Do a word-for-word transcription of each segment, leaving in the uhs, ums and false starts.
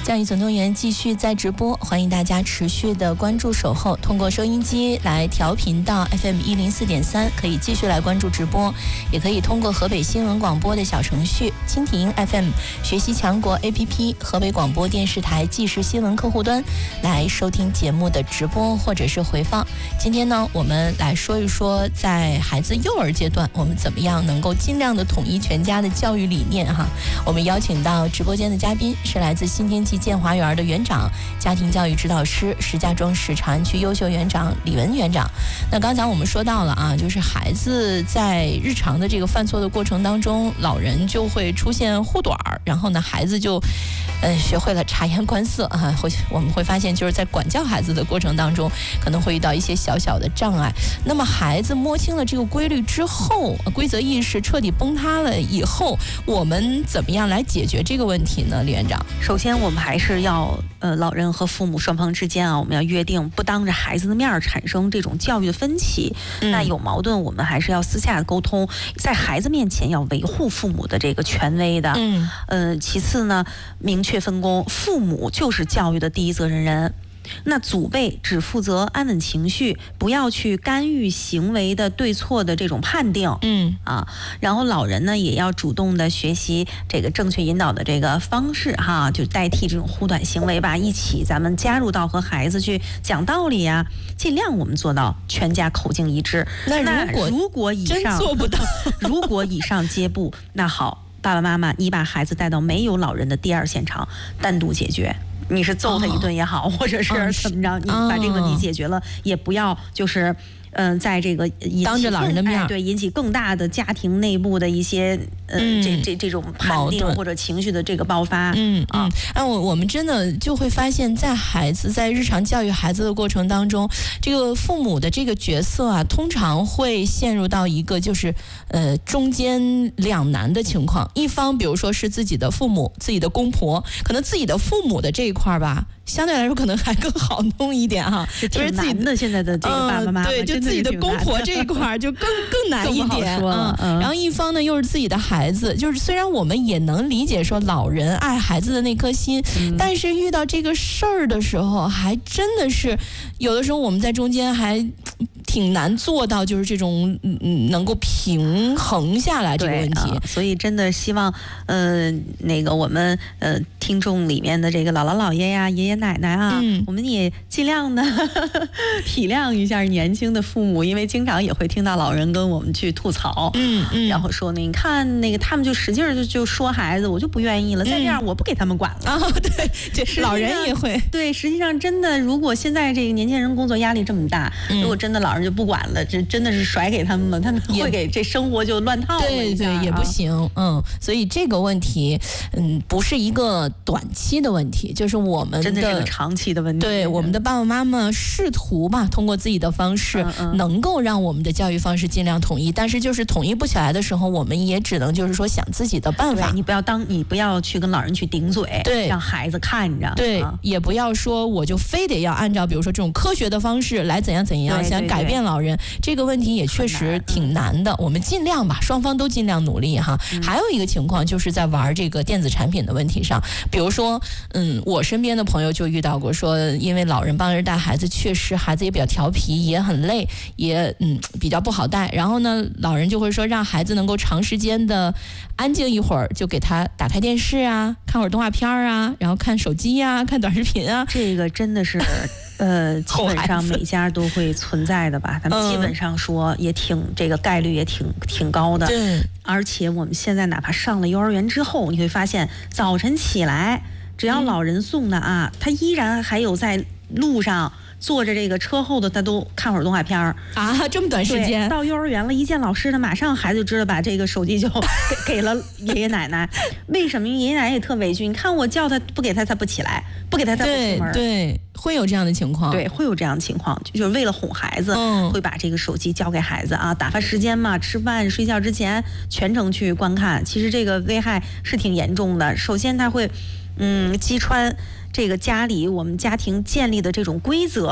教育总动员继续在直播，欢迎大家持续的关注守候，通过收音机来调频到 F M 一零四点三，可以继续来关注直播，也可以通过河北新闻广播的小程序、蜻蜓 F M、学习强国 A P P、河北广播电视台即时新闻客户端来收听节目的直播或者是回放。今天呢，我们来说一说在孩子幼儿阶段，我们怎么样能够尽量的统一全家的教育理念哈。我们邀请到直播间的嘉宾是来自新天气建华园的园长、家庭教育指导师、石家庄市长安区优秀园长李文园长。那刚才我们说到了啊，就是孩子在日常的这个犯错的过程当中，老人就会出现护短，然后呢，孩子就呃学会了察言观色啊。会我们会发现，就是在管教孩子的过程当中，可能会遇到一些小小的障碍。那么孩子摸清了这个规律之后，规则意识彻底崩塌了以后，我们怎么样来解决这个问题呢？李园长， 首先我们还是要呃老人和父母双方之间啊，我们要约定不当着孩子的面产生这种教育的分歧。嗯、那有矛盾，我们还是要私下沟通，在孩子面前要维护父母的这个权威的。嗯，呃，其次呢，明确分工，父母就是教育的第一责任人。那祖辈只负责安稳情绪，不要去干预行为的对错的这种判定。嗯啊，然后老人呢也要主动的学习这个正确引导的这个方式哈，就代替这种护短行为吧，一起咱们加入到和孩子去讲道理呀、啊，尽量我们做到全家口径一致。 那如果如果以上做不到， 如果以上皆不，那好，爸爸妈妈，你把孩子带到没有老人的第二现场，单独解决。你是揍他一顿也好，哦、或者是怎么着，哦、你把这个问题解决了，哦、也不要就是嗯、呃，在这个当着老人的面、 哎，对，引起更大的家庭内部的一些呃、嗯、这这这种判定或者情绪的这个爆发。 嗯啊，哎、嗯，我我们真的就会发现，在孩子在日常教育孩子的过程当中，这个父母的这个角色啊，通常会陷入到一个就是呃中间两难的情况。一方比如说是自己的父母、自己的公婆，可能自己的父母的这一块吧。相对来说可能还更好弄一点哈， 就是自己的现在的这个爸爸妈妈、 嗯，对，就自己的公婆这一块就更更难一点啊、 嗯。然后一方呢又是自己的孩子，就是虽然我们也能理解说老人爱孩子的那颗心，嗯、但是遇到这个事儿的时候，还真的是有的时候我们在中间还挺难做到，就是这种嗯能够平衡下来这个问题。 啊、所以真的希望呃那个我们呃听众里面的这个姥姥姥爷呀、爷爷奶奶啊，嗯、我们也尽量的体谅一下年轻的父母，因为经常也会听到老人跟我们去吐槽，嗯嗯，然后说呢，你看那个他们就使劲就就说孩子，我就不愿意了，再这样我不给他们管了。啊、 嗯哦，对，这老人也会。 对，实际上真的，如果现在这个年轻人工作压力这么大，嗯、如果真的老人就不管了，这真的是甩给他们了，他们会给这生活就乱套了。 对对，也不行。嗯，所以这个问题，嗯，不是一个短期的问题，就是我们的真的是个长期的问题。 对，我们的爸爸妈妈试图吧，通过自己的方式，嗯嗯能够让我们的教育方式尽量统一，但是就是统一不起来的时候，我们也只能就是说想自己的办法。 你不要当，你不要去跟老人去顶嘴， 对， 让孩子看着。 对，啊、也不要说我就非得要按照比如说这种科学的方式来怎样怎样，想改变老人，这个问题也确实挺难的。我们尽量吧，双方都尽量努力哈。嗯、还有一个情况就是在玩这个电子产品的问题上，比如说，嗯，我身边的朋友就遇到过说，因为老人帮着带孩子，确实孩子也比较调皮，也很累，也嗯比较不好带。然后呢，老人就会说让孩子能够长时间的安静一会儿，就给他打开电视啊，看会儿动画片啊，然后看手机啊，看短视频啊。 这个真的是。呃，基本上每家都会存在的吧，咱们基本上说也挺、嗯、这个概率也挺挺高的。 对， 而且我们现在哪怕上了幼儿园之后，你会发现早晨起来，只要老人送的啊，嗯、他依然还有在路上坐着这个车后的，他都看会儿动画片啊，这么短时间。 到幼儿园了，一见老师呢，马上孩子就知道把这个手机就给给了爷爷奶奶。为什么？爷爷奶奶也特委屈，你看我叫他不给他，他不起来，不给他他不出门。 对对，会有这样的情况。 对，会有这样的情况，就是为了哄孩子，嗯、会把这个手机交给孩子啊，打发时间嘛，吃饭睡觉之前全程去观看。其实这个危害是挺严重的。首先，他会嗯击穿这个家里我们家庭建立的这种规则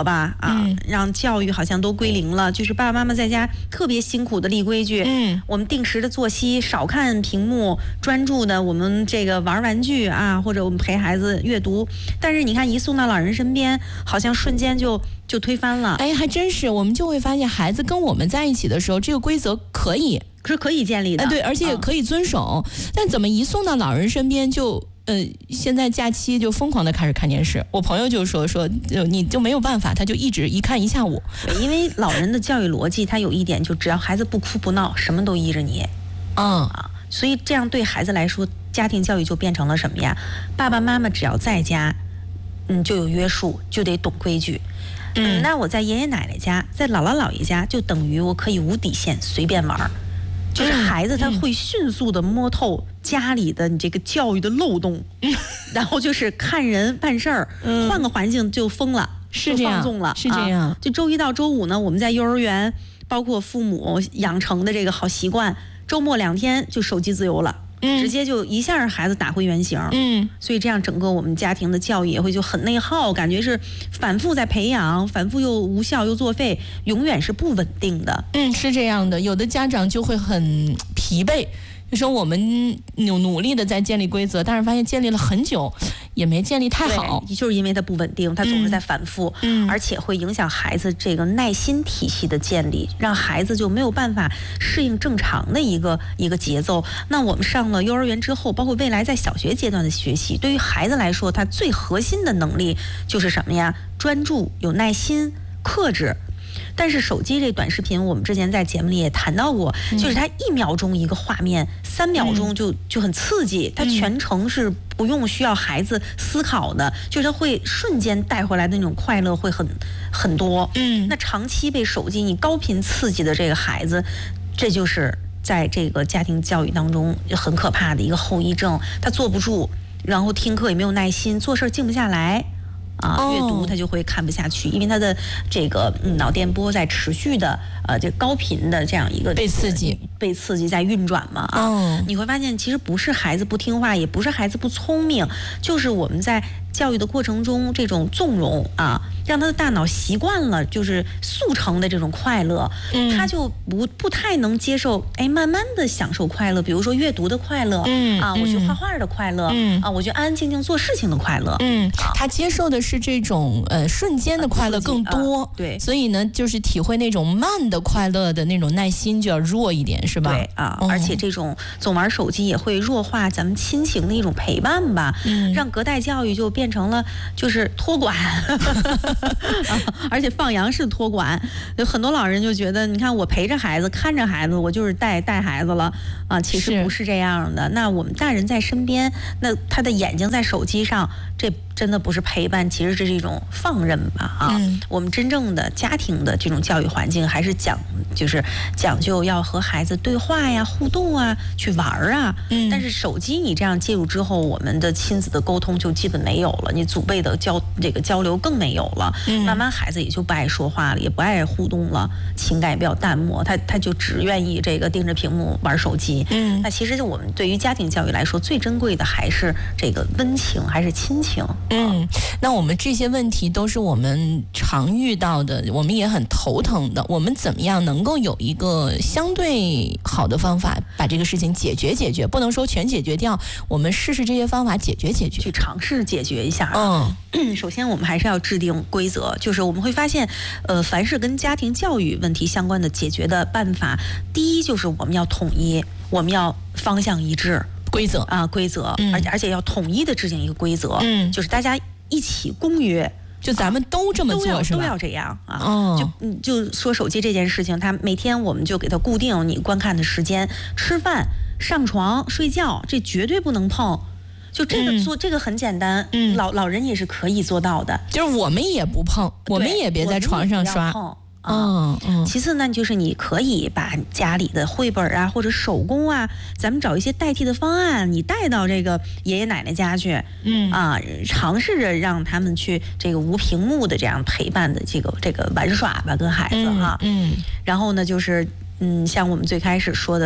吧啊、嗯，让教育好像都归零了，就是爸爸妈妈在家特别辛苦的立规矩，嗯，我们定时的作息，少看屏幕，专注的我们这个玩玩具啊，或者我们陪孩子阅读。但是你看，一送到老人身边，好像瞬间就就推翻了。 哎，还真是，我们就会发现，孩子跟我们在一起的时候，这个规则可以是可以建立的， 哎，对，而且也可以遵守。嗯、但怎么一送到老人身边就？呃，现在假期就疯狂的开始看电视。我朋友就说说，你就没有办法，他就一直一看一下午。 因为老人的教育逻辑，他有一点，就只要孩子不哭不闹，什么都依着你。 嗯啊，所以这样对孩子来说，家庭教育就变成了什么呀？爸爸妈妈只要在家，嗯，就有约束，就得懂规矩。嗯，那我在爷爷奶奶家，在姥姥姥爷家，就等于我可以无底线随便玩。就是孩子他会迅速的摸透家里的你这个教育的漏洞，嗯、然后就是看人办事儿，嗯、换个环境就疯了， 是这样， 放纵了， 是这样、 啊。就周一到周五呢，我们在幼儿园，包括父母养成的这个好习惯，周末两天就手机自由了。嗯、直接就一下孩子打回原形，嗯，所以这样整个我们家庭的教育也会就很内耗，感觉是反复在培养，反复又无效又作废，永远是不稳定的。 嗯，是这样的，有的家长就会很疲惫。就说我们努努力的在建立规则，但是发现建立了很久也没建立太好， 就是因为它不稳定，它总是在反复，嗯，而且会影响孩子这个耐心体系的建立，让孩子就没有办法适应正常的一个一个节奏。那我们上了幼儿园之后，包括未来在小学阶段的学习，对于孩子来说，他最核心的能力就是什么呀？专注、有耐心、克制。但是手机这短视频，我们之前在节目里也谈到过，嗯、就是它一秒钟一个画面，三秒钟就、嗯、就很刺激，它全程是不用需要孩子思考的，嗯、就是它会瞬间带回来的那种快乐会很很多。嗯，那长期被手机你高频刺激的这个孩子，这就是在这个家庭教育当中很可怕的一个后遗症，他坐不住，然后听课也没有耐心，做事静不下来。啊，阅读他就会看不下去，因为他的这个、嗯、脑电波在持续的呃这高频的这样一个被刺激， 被刺激在运转嘛啊，哦、你会发现其实不是孩子不听话，也不是孩子不聪明，就是我们在教育的过程中这种纵容啊，让他的大脑习惯了就是速成的这种快乐，嗯、他就不不太能接受哎慢慢的享受快乐，比如说阅读的快乐，嗯、啊，我去画画的快乐，嗯、啊，我去安安静静做事情的快乐， 嗯，啊、他接受的是这种呃瞬间的快乐更多， 啊、对， 所以呢，就是体会那种慢的快乐的那种耐心就要弱一点，是吧？ 对啊，哦、而且这种总玩手机也会弱化咱们亲情的一种陪伴吧，嗯、让隔代教育就变成了就是托管，啊、而且放羊式托管，有很多老人就觉得，你看我陪着孩子，看着孩子，我就是带带孩子了啊，其实不是这样的。那我们大人在身边，那他的眼睛在手机上，这真的不是陪伴，其实这是一种放任吧啊。嗯、我们真正的家庭的这种教育环境，还是讲就是讲究要和孩子对话呀、互动啊、去玩啊。嗯、但是手机你这样介入之后，我们的亲子的沟通就基本没有了，你祖辈的交这个交流更没有了。嗯、慢慢孩子也就不爱说话了，也不爱互动了，情感也比较淡漠，他他就只愿意这个盯着屏幕玩手机。嗯，那其实我们对于家庭教育来说，最珍贵的还是这个温情，还是亲情。 嗯，那我们这些问题都是我们常遇到的，我们也很头疼的。我们怎么样能够有一个相对好的方法把这个事情解决解决？不能说全解决掉，我们试试这些方法解决解决， 去尝试解决一下。嗯，首先我们还是要制定规则，就是我们会发现，呃，凡是跟家庭教育问题相关的解决的办法，第一就是我们要统一，我们要方向一致。 规则啊，规则，嗯、而且而且要统一的制定一个规则，嗯，就是大家一起公约， 就咱们都这么做，是吧？ 都要这样啊。哦，就嗯，就说手机这件事情，它每天我们就给它固定你观看的时间，吃饭、上床、睡觉，这绝对不能碰。就这个做、嗯、这个很简单，嗯，老老人也是可以做到的。 就是我们也不碰，我们也别在床上刷。 嗯嗯，其次呢，就是你可以把家里的绘本啊或者手工啊，咱们找一些代替的方案，你带到这个爷爷奶奶家去，嗯啊，尝试着让他们去这个无屏幕的这样陪伴的这个这个玩耍吧，跟孩子哈，嗯，嗯然后呢就是。嗯，像我们最开始说的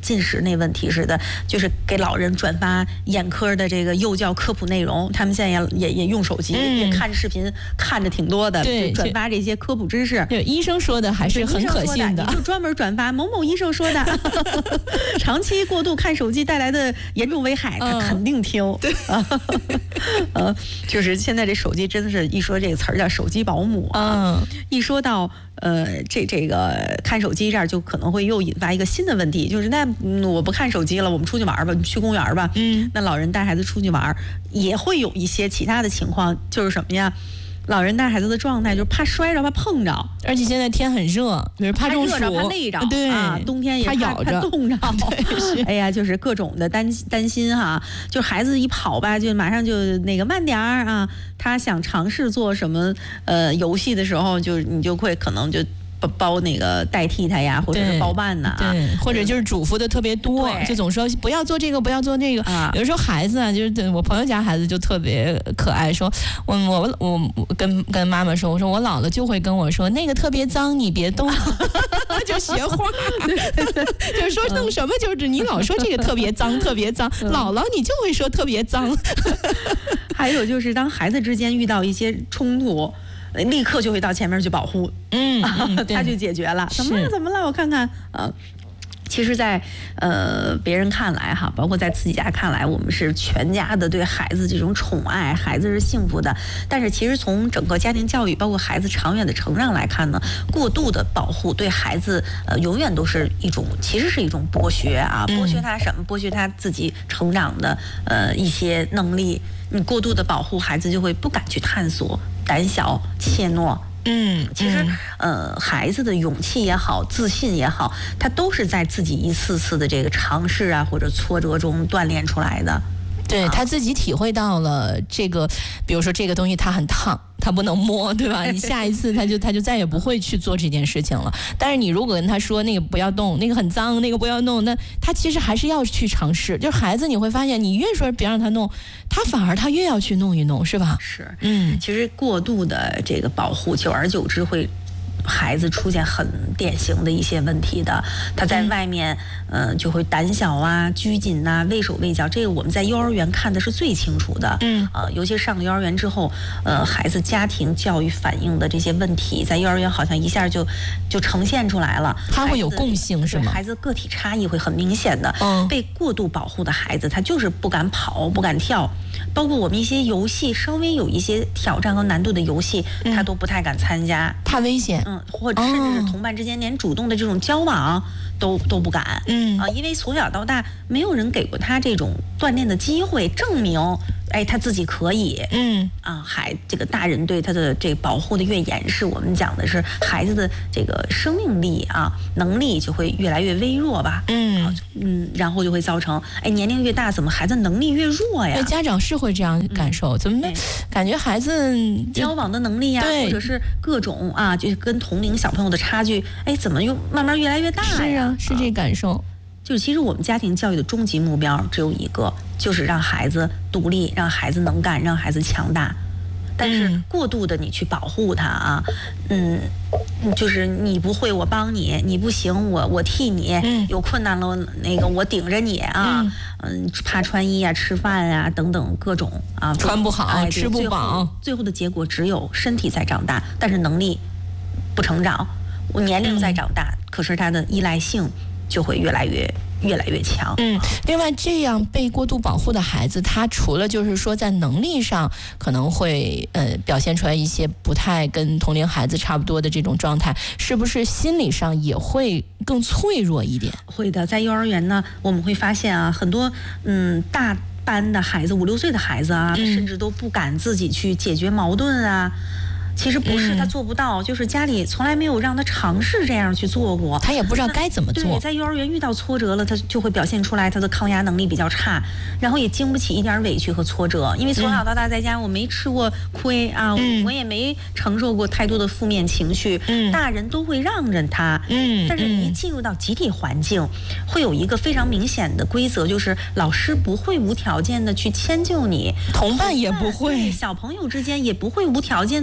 进食那问题似的，就是给老人转发眼科的这个幼教科普内容，他们现在也也也用手机、嗯、也看视频，看着挺多的， 对， 转发这些科普知识。 对，医生说的还是很可信的， 你就专门转发某某医生说的，长期过度看手机带来的严重危害，他肯定听。嗯、对，呃，就是现在这手机真的是一说这个词儿叫手机保姆啊，嗯、一说到。呃，这这个看手机这儿就可能会又引发一个新的问题，就是那、嗯、我不看手机了，我们出去玩吧，去公园吧。嗯，那老人带孩子出去玩也会有一些其他的情况，就是什么呀？老人带孩子的状态就是怕摔着，怕碰着， 而且现在天很热，就是怕中暑、 怕累着， 对啊，冬天也怕咬着、 怕冻着，哎呀，就是各种的担担心哈。就孩子一跑吧，就马上就那个慢点儿啊。他想尝试做什么呃游戏的时候，就你就会可能就。包包那个代替他呀，或者是包办呐、啊， 对，或者就是嘱咐的特别多，就总说不要做这个，不要做那个。啊、有的时候孩子啊，就是我朋友家孩子就特别可爱，说我我我我跟跟妈妈说，我说我姥姥就会跟我说那个特别脏，你别动，就学话，就是说弄什么就是你老说这个特别脏，特别脏，嗯、姥姥你就会说特别脏。 还有就是当孩子之间遇到一些冲突。立刻就会到前面去保护，嗯，嗯他就解决了。怎么了？怎么了？我看看，呃，其实在，在呃别人看来哈，包括在自己家看来，我们是全家的对孩子这种宠爱，孩子是幸福的。但是其实从整个家庭教育，包括孩子长远的成长来看呢，过度的保护对孩子，呃，永远都是一种，其实是一种剥削啊，剥削他什么？剥削他自己成长的呃一些能力。你过度的保护孩子，就会不敢去探索。胆小怯懦，嗯，其实，呃，孩子的勇气也好，自信也好，他都是在自己一次次的这个尝试啊或者挫折中锻炼出来的。 对，他自己体会到了这个，比如说这个东西它很烫，他不能摸，对吧？你下一次他就他就再也不会去做这件事情了。但是你如果跟他说那个不要动，那个很脏，那个不要弄，那他其实还是要去尝试。就是孩子你会发现，你越说别让他弄，他反而他越要去弄一弄，是吧？ 是，嗯，其实过度的这个保护，久而久之会。孩子出现很典型的一些问题的，他在外面，嗯、呃，就会胆小啊、拘谨呐、畏手畏脚。这个我们在幼儿园看的是最清楚的，嗯，呃，尤其上了幼儿园之后，呃，孩子家庭教育反映的这些问题，在幼儿园好像一下就就呈现出来了。 他会有共性是吗？ 孩子个体差异会很明显的。嗯，被过度保护的孩子，他就是不敢跑、不敢跳，包括我们一些游戏稍微有一些挑战和难度的游戏，嗯、他都不太敢参加， 怕危险。 嗯。或者甚至是同伴之间连主动的这种交往都都不敢，嗯啊，因为从小到大没有人给过他这种锻炼的机会，证明哎他自己可以，嗯啊，还这个大人对他的这个保护的越严实，我们讲的是孩子的这个生命力啊能力就会越来越微弱吧，嗯、啊、嗯，然后就会造成哎年龄越大，怎么孩子能力越弱呀？ 家长是会这样感受，嗯、怎么感觉孩子交往的能力呀，或者是各种啊，就跟同龄小朋友的差距，哎，怎么又慢慢越来越大呀？ 是啊，是这感受。啊、 就是其实我们家庭教育的终极目标只有一个，就是让孩子独立，让孩子能干，让孩子强大。但是过度的你去保护他啊，嗯，就是你不会我帮你，你不行我我替你，嗯、有困难了那个我顶着你啊，嗯，嗯怕穿衣啊、吃饭啊等等各种啊， 穿不好、哎、吃不饱， 最后，最后的结果只有身体在长大，但是能力不成长，我年龄在长大，嗯、可是他的依赖性就会越来越。越来越强。 嗯，另外这样被过度保护的孩子，他除了就是说在能力上可能会呃表现出来一些不太跟同龄孩子差不多的这种状态，是不是心理上也会更脆弱一点？ 会的，在幼儿园呢，我们会发现啊，很多嗯大班的孩子，五六岁的孩子啊，嗯、甚至都不敢自己去解决矛盾啊。其实不是他做不到，嗯、就是家里从来没有让他尝试这样去做过， 他也不知道该怎么做。 对，在幼儿园遇到挫折了，他就会表现出来他的抗压能力比较差，然后也经不起一点委屈和挫折，因为从小到大在家我没吃过亏啊，嗯、我也没承受过太多的负面情绪，嗯、大人都会让着他，嗯、但是一进入到集体环境，会有一个非常明显的规则，就是老师不会无条件的去迁就你， 同伴也不会， 小朋友之间也不会无条件的去帮。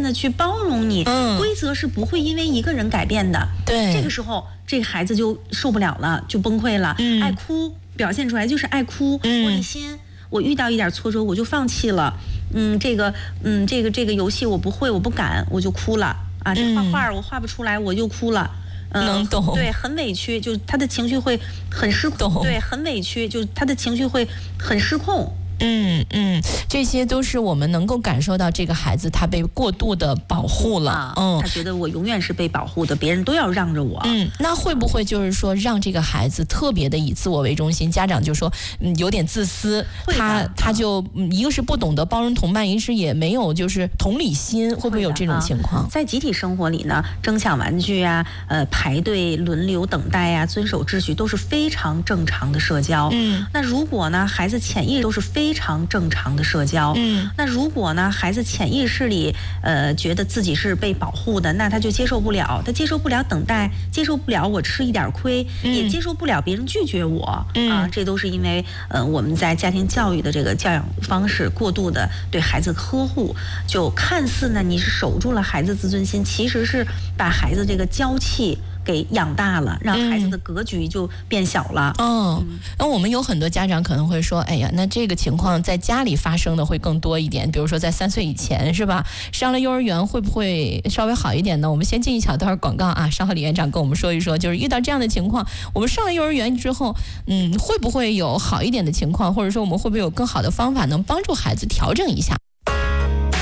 包容你， 嗯， 规则是不会因为一个人改变的。 对， 这个时候这个孩子就受不了了，就崩溃了， 嗯， 爱哭，表现出来就是爱哭， 嗯， 玻璃心。我遇到一点挫折我就放弃了，嗯，这个，嗯，这个这个游戏我不会，我不敢，我就哭了啊。这画画我画不出来，我就哭了。嗯， 能懂， 对，很委屈，就他的情绪会很失控，对，很委屈，就他的情绪会很失控。 嗯嗯，这些都是我们能够感受到这个孩子他被过度的保护了， 啊、 嗯， 他觉得我永远是被保护的，别人都要让着我。 嗯，那会不会就是说让这个孩子特别的以自我为中心？家长就说，嗯，有点自私，他他就、嗯、一个是不懂得包容同伴，一个是也没有就是同理心，会不会有这种情况？ 啊、在集体生活里呢，争抢玩具啊，呃，排队轮流等待啊，遵守秩序都是非常正常的社交。 嗯， 那如果呢，孩子潜意识都是非常正常的社交。 嗯， 那如果呢，孩子潜意识里呃觉得自己是被保护的，那他就接受不了，他接受不了等待，接受不了我吃一点亏，嗯、也接受不了别人拒绝我。嗯、啊，这都是因为呃我们在家庭教育的这个教养方式过度的对孩子呵护，就看似呢你是守住了孩子自尊心，其实是把孩子这个娇气给养大了，让孩子的格局就变小了。 嗯，那、哦、我们有很多家长可能会说，哎呀，那这个情况在家里发生的会更多一点，比如说在三岁以前，是吧？上了幼儿园会不会稍微好一点呢？我们先进一小段广告啊，稍后李院长跟我们说一说，就是遇到这样的情况，我们上了幼儿园之后，嗯，会不会有好一点的情况，或者说我们会不会有更好的方法能帮助孩子调整一下？